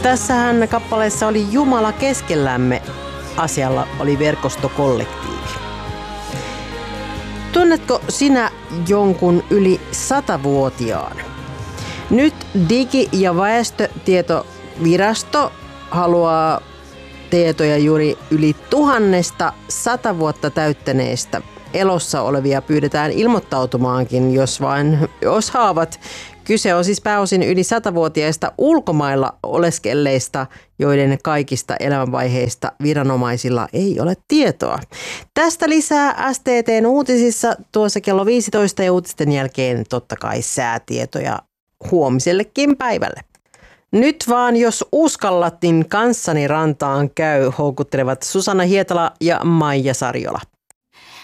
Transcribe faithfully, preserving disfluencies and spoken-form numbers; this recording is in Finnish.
Tässähän kappaleessa oli Jumala keskellämme, asialla oli verkostokollektiivi. Tunnetko sinä jonkun yli satavuotiaan? Nyt Digi- ja väestötietovirasto haluaa tietoja juuri yli tuhannesta sata vuotta täyttäneestä. Elossa olevia pyydetään ilmoittautumaankin, jos vain osaavat. Kyse on siis pääosin yli satavuotiaista ulkomailla oleskelleista, joiden kaikista elämänvaiheista viranomaisilla ei ole tietoa. Tästä lisää S T T:n uutisissa tuossa kello viisitoista ja uutisten jälkeen totta kai säätietoja huomisellekin päivälle. Nyt vaan jos uskallat, niin kanssani rantaan käy, houkuttelevat Susanna Hietala ja Maija Sarjola.